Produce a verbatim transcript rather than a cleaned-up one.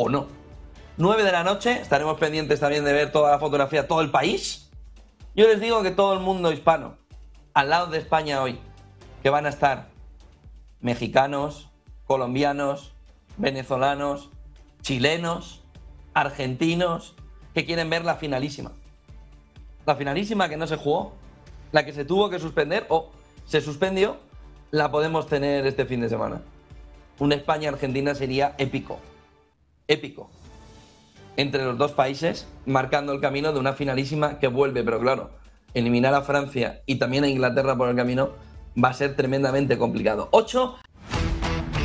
o no. nueve de la noche, estaremos pendientes también de ver toda la fotografía, todo el país. Yo les digo que todo el mundo hispano, al lado de España hoy, que van a estar mexicanos, colombianos, venezolanos, chilenos, argentinos, que quieren ver la finalísima. La finalísima que no se jugó, la que se tuvo que suspender o se suspendió, la podemos tener este fin de semana. Un España-Argentina sería épico, épico, entre los dos países, marcando el camino de una finalísima que vuelve, pero claro, eliminar a Francia y también a Inglaterra por el camino va a ser tremendamente complicado. ocho